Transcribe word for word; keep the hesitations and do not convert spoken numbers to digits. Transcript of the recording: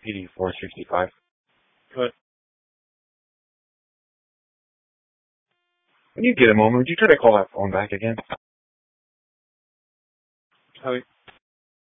P D four sixty-five. Good. When you get a moment, would you try to call that phone back again? Howie.